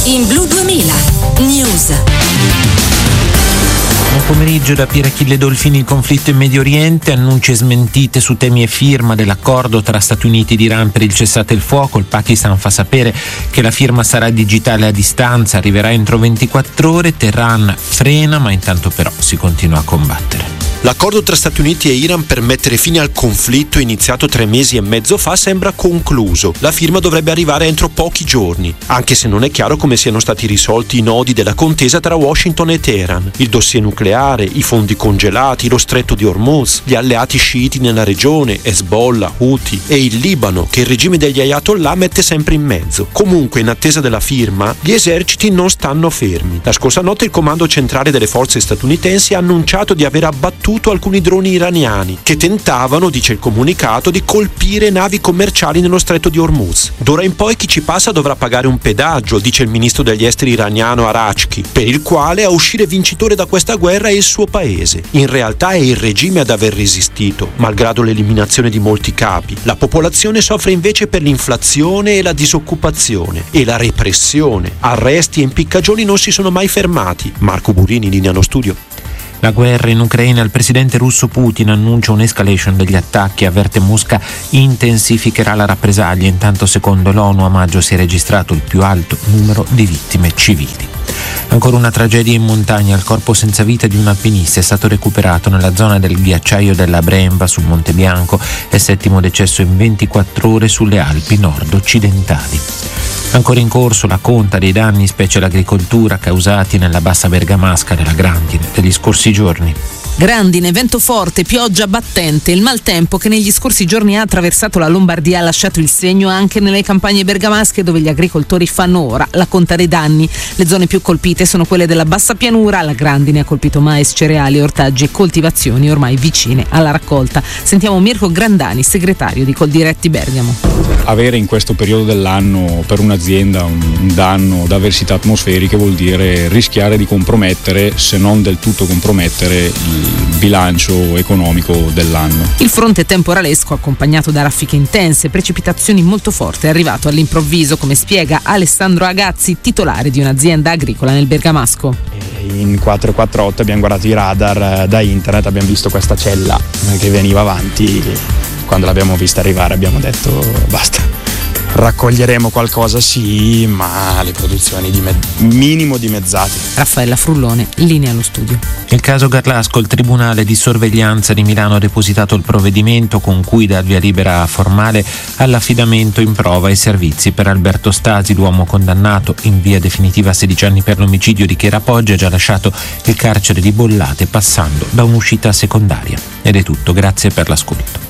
In Blu 2000 News. Buon pomeriggio da Pier Achille Dolfini. Il conflitto in Medio Oriente, annunci e smentite su temi e firma dell'accordo tra Stati Uniti ed Iran per il cessate il fuoco. Il Pakistan fa sapere che la firma sarà digitale a distanza, arriverà entro 24 ore. Teheran frena, ma intanto però si continua a combattere. L'accordo tra Stati Uniti e Iran per mettere fine al conflitto iniziato 3 mesi e mezzo fa sembra concluso. La firma dovrebbe arrivare entro pochi giorni, anche se non è chiaro come siano stati risolti i nodi della contesa tra Washington e Teheran. Il dossier nucleare, i fondi congelati, lo stretto di Hormuz, gli alleati sciiti nella regione, Hezbollah, Houthi e il Libano, che il regime degli Ayatollah mette sempre in mezzo. Comunque, in attesa della firma, gli eserciti non stanno fermi. La scorsa notte il comando centrale delle forze statunitensi ha annunciato di aver abbattuto alcuni droni iraniani che tentavano, dice il comunicato, di colpire navi commerciali nello stretto di Hormuz. D'ora in poi chi ci passa dovrà pagare un pedaggio, dice il ministro degli esteri iraniano Arachki, per il quale a uscire vincitore da questa guerra è il suo paese. In realtà è il regime ad aver resistito, malgrado l'eliminazione di molti capi. La popolazione soffre invece per l'inflazione e la disoccupazione e la repressione. Arresti e impiccagioni non si sono mai fermati. Marco Burini, linea allo studio. La guerra in Ucraina, il presidente russo Putin annuncia un'escalation degli attacchi, avverte Mosca intensificherà la rappresaglia. Intanto, secondo l'ONU, a maggio si è registrato il più alto numero di vittime civili. Ancora una tragedia in montagna. Il corpo senza vita di un alpinista è stato recuperato nella zona del ghiacciaio della Bremba sul Monte Bianco. È il 7° decesso in 24 ore sulle Alpi nord-occidentali. Ancora in corso la conta dei danni, specie l'agricoltura, causati nella bassa bergamasca della grandine degli scorsi giorni. Grandine, vento forte, pioggia battente, il maltempo che negli scorsi giorni ha attraversato la Lombardia ha lasciato il segno anche nelle campagne bergamasche, dove gli agricoltori fanno ora la conta dei danni. Le zone più colpite sono quelle della bassa pianura. La grandine ha colpito mais, cereali, ortaggi e coltivazioni ormai vicine alla raccolta. Sentiamo Mirko Grandani, segretario di Coldiretti Bergamo. Avere in questo periodo dell'anno per un'azienda un danno da avversità atmosferiche vuol dire rischiare di compromettere, se non del tutto compromettere, il bilancio economico dell'anno. Il fronte temporalesco, accompagnato da raffiche intense e precipitazioni molto forti, è arrivato all'improvviso, come spiega Alessandro Agazzi, titolare di un'azienda agricola nel Bergamasco. In 448 abbiamo guardato i radar da internet, abbiamo visto questa cella che veniva avanti. Quando l'abbiamo vista arrivare abbiamo detto basta. Raccoglieremo qualcosa, sì, ma le produzioni minimo dimezzate. Raffaella Frullone, linea allo studio. Il caso Garlasco, il Tribunale di Sorveglianza di Milano ha depositato il provvedimento con cui dà via libera formale all'affidamento in prova ai servizi per Alberto Stasi, l'uomo condannato in via definitiva a 16 anni per l'omicidio di Chiera Poggi, ha già lasciato il carcere di Bollate passando da un'uscita secondaria. Ed è tutto, grazie per l'ascolto.